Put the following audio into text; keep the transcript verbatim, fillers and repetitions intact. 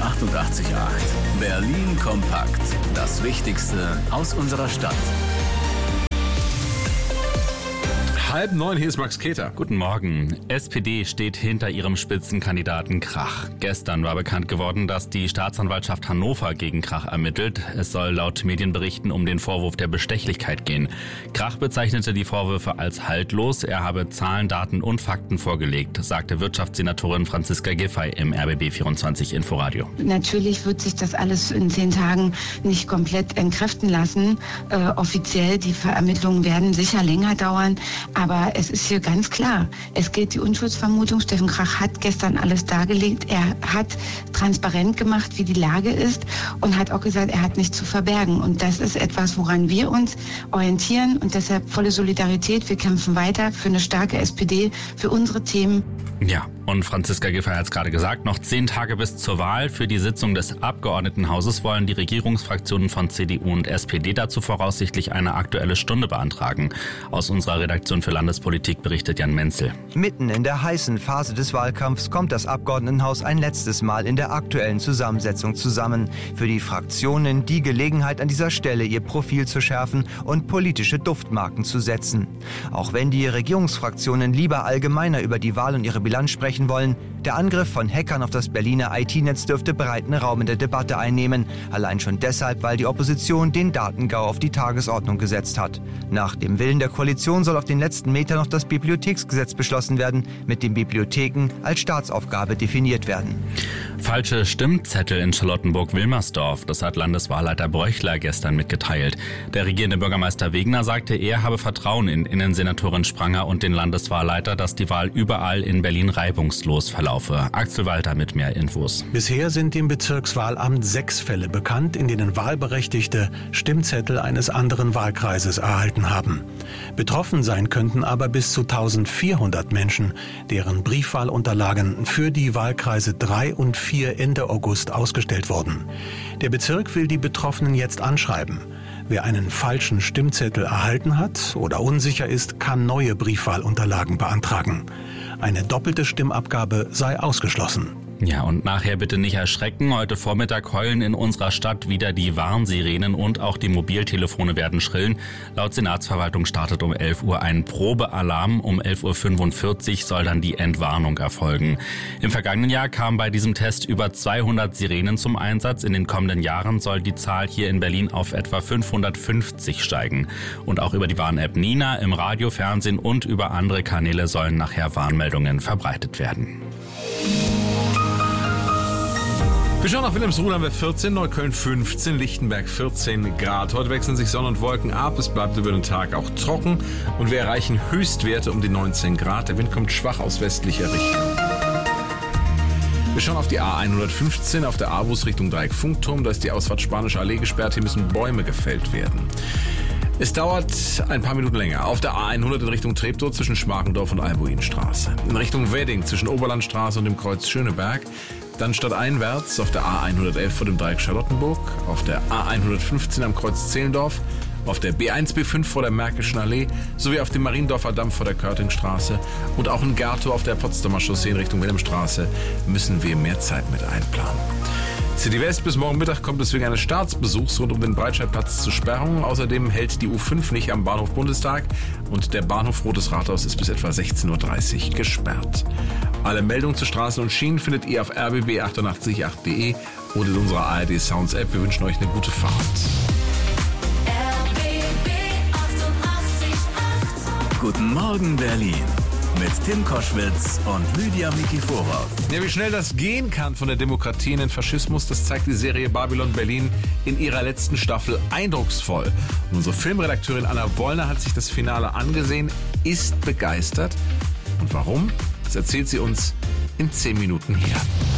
achtundachtzig Komma acht. Berlin kompakt. Das Wichtigste aus unserer Stadt. Halb neun, hier ist Max Keter. Guten Morgen. S P D steht hinter ihrem Spitzenkandidaten Krach. Gestern war bekannt geworden, dass die Staatsanwaltschaft Hannover gegen Krach ermittelt. Es soll laut Medienberichten um den Vorwurf der Bestechlichkeit gehen. Krach bezeichnete die Vorwürfe als haltlos. Er habe Zahlen, Daten und Fakten vorgelegt, sagte Wirtschaftssenatorin Franziska Giffey im R B B vierundzwanzig Inforadio. Natürlich wird sich das alles in zehn Tagen nicht komplett entkräften lassen. Äh, offiziell, die Ermittlungen werden sicher länger dauern. Aber es ist hier ganz klar, es gilt die Unschuldsvermutung. Steffen Krach hat gestern alles dargelegt. Er hat transparent gemacht, wie die Lage ist und hat auch gesagt, er hat nichts zu verbergen. Und das ist etwas, woran wir uns orientieren und deshalb volle Solidarität. Wir kämpfen weiter für eine starke S P D, für unsere Themen. Ja, und Franziska Giffey hat es gerade gesagt, noch zehn Tage bis zur Wahl. Für die Sitzung des Abgeordnetenhauses wollen die Regierungsfraktionen von C D U und S P D dazu voraussichtlich eine aktuelle Stunde beantragen. Aus unserer Redaktion für Landespolitik berichtet Jan Menzel. Mitten in der heißen Phase des Wahlkampfs kommt das Abgeordnetenhaus ein letztes Mal in der aktuellen Zusammensetzung zusammen. Für die Fraktionen die Gelegenheit, an dieser Stelle ihr Profil zu schärfen und politische Duftmarken zu setzen. Auch wenn die Regierungsfraktionen lieber allgemeiner über die Wahl und ihre Bilanz sprechen wollen, der Angriff von Hackern auf das Berliner I T-Netz dürfte breiten Raum in der Debatte einnehmen. Allein schon deshalb, weil die Opposition den Datengau auf die Tagesordnung gesetzt hat. Nach dem Willen der Koalition soll auf den letzten Meter noch das Bibliotheksgesetz beschlossen werden, mit dem Bibliotheken als Staatsaufgabe definiert werden. Falsche Stimmzettel in Charlottenburg-Wilmersdorf, das hat Landeswahlleiter Bröchler gestern mitgeteilt. Der regierende Bürgermeister Wegner sagte, er habe Vertrauen in Innensenatorin Spranger und den Landeswahlleiter, dass die Wahl überall in Berlin reibungslos verlaufe. Axel Walter mit mehr Infos. Bisher sind dem Bezirkswahlamt sechs Fälle bekannt, in denen Wahlberechtigte Stimmzettel eines anderen Wahlkreises erhalten haben. Betroffen sein könnten aber bis zu eintausendvierhundert Menschen, deren Briefwahlunterlagen für die Wahlkreise drei und vier Ende August ausgestellt wurden. Der Bezirk will die Betroffenen jetzt anschreiben. Wer einen falschen Stimmzettel erhalten hat oder unsicher ist, kann neue Briefwahlunterlagen beantragen. Eine doppelte Stimmabgabe sei ausgeschlossen. Ja, und nachher bitte nicht erschrecken. Heute Vormittag heulen in unserer Stadt wieder die Warnsirenen und auch die Mobiltelefone werden schrillen. Laut Senatsverwaltung startet um elf Uhr ein Probealarm. Um elf Uhr fünfundvierzig soll dann die Entwarnung erfolgen. Im vergangenen Jahr kamen bei diesem Test über zweihundert Sirenen zum Einsatz. In den kommenden Jahren soll die Zahl hier in Berlin auf etwa fünfhundertfünfzig steigen. Und auch über die Warn-App Nina, im Radio, Fernsehen und über andere Kanäle sollen nachher Warnmeldungen verbreitet werden. Wir schauen nach Wilhelmsruhe, haben wir vierzehn, Neukölln fünfzehn, Lichtenberg vierzehn Grad. Heute wechseln sich Sonne und Wolken ab, es bleibt über den Tag auch trocken und wir erreichen Höchstwerte um die neunzehn Grad. Der Wind kommt schwach aus westlicher Richtung. Wir schauen auf die A hundertfünfzehn, auf der A-Bus Richtung Dreieck-Funkturm. Da ist die Ausfahrt Spanische Allee gesperrt, hier müssen Bäume gefällt werden. Es dauert ein paar Minuten länger. Auf der A hundert in Richtung Treptow zwischen Schmargendorf und Albuinstraße. In Richtung Wedding zwischen Oberlandstraße und dem Kreuz Schöneberg. Dann stadteinwärts auf der A hundertelf vor dem Dreieck Charlottenburg, auf der A hundertfünfzehn am Kreuz Zehlendorf, auf der B eins B fünf vor der Märkischen Allee sowie auf dem Mariendorfer Damm vor der Körtingstraße und auch in Gartow auf der Potsdamer Chaussee in Richtung Wilhelmstraße müssen wir mehr Zeit mit einplanen. City West bis morgen Mittag kommt es wegen eines Staatsbesuchs rund um den Breitscheidplatz zu Sperrungen. Außerdem hält die U fünf nicht am Bahnhof Bundestag und der Bahnhof Rotes Rathaus ist bis etwa sechzehn Uhr dreißig gesperrt. Alle Meldungen zu Straßen und Schienen findet ihr auf r b b achtundachtzig Komma acht punkt de und in unserer A R D Sounds App. Wir wünschen euch eine gute Fahrt. R B B achtundachtzig Komma acht. Guten Morgen Berlin. Mit Tim Koschwitz und Lydia Mikiforov. Ja, wie schnell das gehen kann von der Demokratie in den Faschismus, das zeigt die Serie Babylon Berlin in ihrer letzten Staffel eindrucksvoll. Und unsere Filmredakteurin Anna Wollner hat sich das Finale angesehen, ist begeistert. Und warum? Das erzählt sie uns in zehn Minuten hier.